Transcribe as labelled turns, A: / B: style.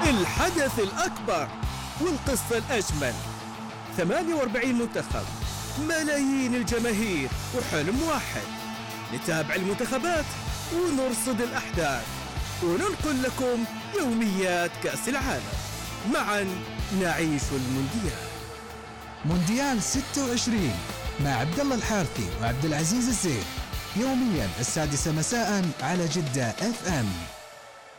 A: الحدث الأكبر والقصة الأجمل. 48 منتخب، ملايين الجماهير وحلم واحد. نتابع المنتخبات ونرصد الأحداث وننقل لكم يوميات كأس العالم. معا نعيش المونديال.
B: مونديال 26 مع عبد الله الحارثي وعبد العزيز الزين، يوميا 6 مساء على جدة FM.